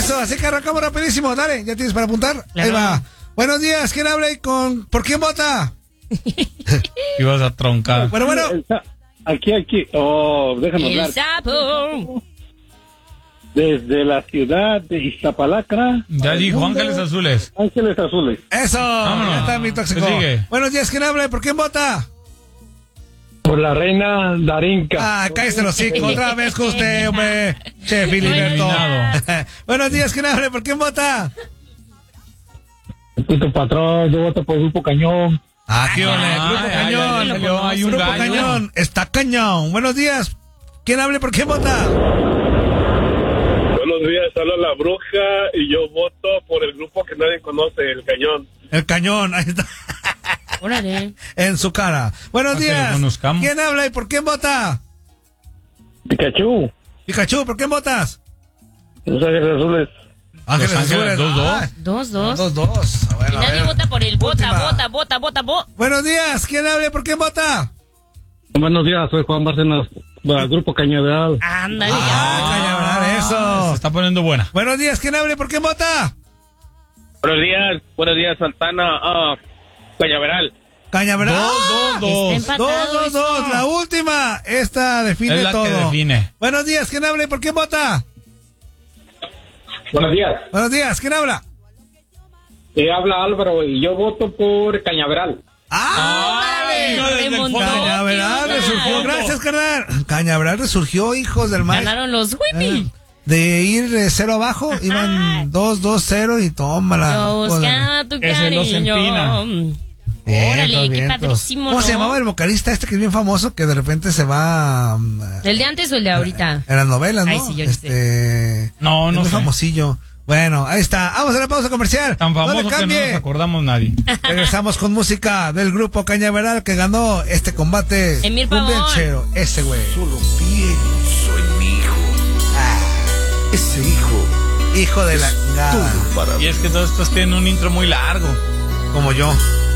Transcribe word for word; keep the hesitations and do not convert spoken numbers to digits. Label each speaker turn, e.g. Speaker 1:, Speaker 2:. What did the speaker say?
Speaker 1: Eso, así que arrancamos rapidísimo. Dale, ¿ya tienes para apuntar? Claro. Ahí va. Buenos días, ¿quién habla y con por quién vota?
Speaker 2: Ibas a troncar.
Speaker 1: Bueno, bueno.
Speaker 3: Aquí, aquí. Oh, déjame hablar.
Speaker 4: El sapo.
Speaker 3: Desde la ciudad de Iztapalacra.
Speaker 2: Ya dijo Ángeles Azules.
Speaker 3: Ángeles Azules.
Speaker 1: Eso.
Speaker 2: Vámonos.
Speaker 1: Ya está mi tóxico.
Speaker 2: Sigue.
Speaker 1: Buenos días, ¿quién habla y por quién vota?
Speaker 3: Por la reina Darinka.
Speaker 1: Ah, cállese los hocico. Otra vez con usted, hombre. Che, Filiberto. Buenos días, ¿quién habla y por quién vota?
Speaker 3: Tu patrón, yo voto por el Grupo Cañón.
Speaker 1: Ah, qué ole,
Speaker 2: Ah,
Speaker 1: Grupo
Speaker 2: ay,
Speaker 1: Cañón.
Speaker 2: ay, ay, ay, hay un
Speaker 1: Grupo
Speaker 2: gallo.
Speaker 1: Cañón. Está cañón. Buenos días. ¿Quién habla y por quién vota?
Speaker 5: Buenos días, habla la bruja y yo voto por el grupo que nadie conoce, el Cañón.
Speaker 1: El Cañón, ahí está.
Speaker 4: Órale.
Speaker 1: En su cara. Buenos
Speaker 2: Para que
Speaker 1: días.
Speaker 2: lo conozcamos.
Speaker 1: ¿Quién habla y por quién vota?
Speaker 3: Pikachu.
Speaker 1: Pikachu, ¿por quién votas?
Speaker 3: Los Ángeles Azules.
Speaker 1: Ángeles
Speaker 2: Ángeles,
Speaker 1: Azules.
Speaker 2: dos, dos.
Speaker 1: Ah,
Speaker 4: Dos, dos.
Speaker 1: Dos, dos. A ver,
Speaker 4: Y
Speaker 1: a
Speaker 4: nadie
Speaker 1: ver.
Speaker 4: vota por el vota,
Speaker 1: Última.
Speaker 4: vota, vota, vota, vota.
Speaker 1: Buenos días. ¿Quién habla y por quién vota?
Speaker 3: Buenos días, soy Juan Bárcenas, del Grupo Cañaveral.
Speaker 4: Ándale,
Speaker 1: Ah,
Speaker 4: ya.
Speaker 1: Cañaveral,
Speaker 2: Se
Speaker 1: eso.
Speaker 2: está poniendo buena.
Speaker 1: Buenos días. ¿Quién habla y por quién vota?
Speaker 5: Buenos días, buenos días, Santana, ah, Cañaveral.
Speaker 1: Cañaveral.
Speaker 2: Dos,
Speaker 1: ¡Ah!
Speaker 2: dos, dos.
Speaker 4: Está
Speaker 1: Dos,
Speaker 4: empatado
Speaker 1: dos, dos.
Speaker 4: eso.
Speaker 1: La última. Esta define
Speaker 2: Es la
Speaker 1: todo.
Speaker 2: que define.
Speaker 1: Buenos días. ¿Quién habla y por quién vota?
Speaker 3: Buenos días.
Speaker 1: Buenos días. ¿Quién habla?
Speaker 3: Eh, habla Álvaro y yo voto por Cañaveral.
Speaker 1: ¡Ah!
Speaker 2: Ay, no, desde el
Speaker 4: remontó.
Speaker 2: fondo.
Speaker 1: Cañaveral resurgió. Gracias, carnal. Cañaveral resurgió, hijos del maíz.
Speaker 4: Ganaron los
Speaker 1: Eh,
Speaker 4: Whippy.
Speaker 1: De ir de cero abajo, iban dos, dos, cero y tómala.
Speaker 4: Yo buscaba tu
Speaker 2: Que se los
Speaker 4: cariño.
Speaker 2: empina.
Speaker 4: Órale,
Speaker 1: Vientos,
Speaker 4: qué
Speaker 1: vientos.
Speaker 4: padrísimo,
Speaker 1: ¿Cómo
Speaker 4: ¿no?
Speaker 1: se llamaba el vocalista este que es bien famoso que de repente se va um,
Speaker 4: ¿El de antes o el de ahorita?
Speaker 1: en las novelas, ¿no?
Speaker 4: Ay, sí, yo ni sé.
Speaker 1: este,
Speaker 2: No,
Speaker 1: es
Speaker 2: no
Speaker 1: muy
Speaker 2: sé.
Speaker 1: famosillo. Bueno, ahí está. Vamos a la pausa comercial.
Speaker 2: Tan famoso
Speaker 1: no le
Speaker 2: que no
Speaker 1: cambie.
Speaker 2: nos acordamos nadie.
Speaker 1: Regresamos con música del grupo Cañaveral que ganó este combate.
Speaker 4: Emir Pavón.
Speaker 1: Cumbianchero. Ese güey.
Speaker 6: Solo pienso en mi hijo.
Speaker 1: Ah,
Speaker 6: Ese hijo
Speaker 1: hijo de la
Speaker 6: es
Speaker 1: nada.
Speaker 6: todo para
Speaker 2: Y
Speaker 6: mí.
Speaker 2: es que todos estos tienen un intro muy largo.
Speaker 1: Como yo.